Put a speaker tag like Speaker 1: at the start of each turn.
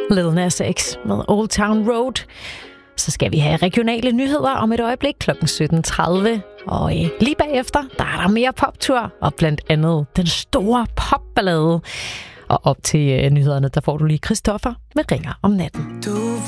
Speaker 1: Lil Nas X med Old Town Road. Så skal vi have regionale nyheder om et øjeblik kl. 17.30. Og lige bagefter, der er der mere poptur, og blandt andet den store popballade. Og op til nyhederne, der får du lige Christoffer med Ringer om natten.
Speaker 2: Du